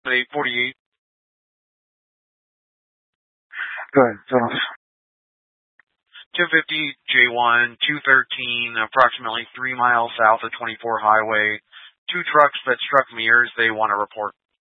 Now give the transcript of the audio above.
848. Go ahead. Tell us. 250 J1, 213, approximately 3 miles south of 24 highway. 2 trucks that struck mirrors they want to report.